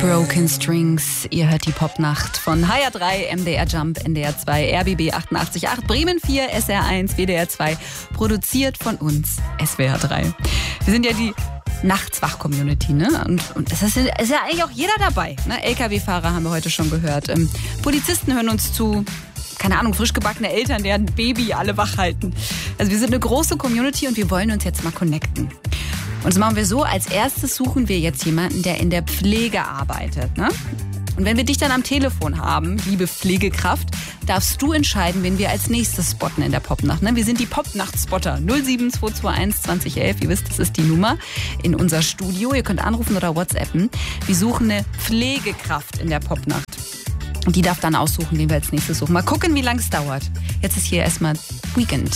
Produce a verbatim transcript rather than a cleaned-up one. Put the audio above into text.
Broken Strings, ihr hört die Popnacht von H R drei, M D R Jump, N D R zwei, R B B achtundachtzig Komma acht, Bremen vier, S R eins, W D R zwei, produziert von uns, S W R drei. Wir sind ja die Nachtswach-Community, ne? Und, und es ist, ist ja eigentlich auch jeder dabei, ne? L K W-Fahrer haben wir heute schon gehört. Ähm, Polizisten hören uns zu. Keine Ahnung, frisch gebackene Eltern, deren Baby alle wach halten. Also wir sind eine große Community und wir wollen uns jetzt mal connecten. Und das machen wir so, als erstes suchen wir jetzt jemanden, der in der Pflege arbeitet, ne? Und wenn wir dich dann am Telefon haben, liebe Pflegekraft, darfst du entscheiden, wen wir als nächstes spotten in der Popnacht. Ne? Wir sind die Popnacht-Spotter. null sieben zwei zwei eins zwanzig elf, ihr wisst, das ist die Nummer in unser Studio. Ihr könnt anrufen oder WhatsAppen. Wir suchen eine Pflegekraft in der Popnacht. Und die darf dann aussuchen, wen wir als nächstes suchen. Mal gucken, wie lange es dauert. Jetzt ist hier erstmal Weekend.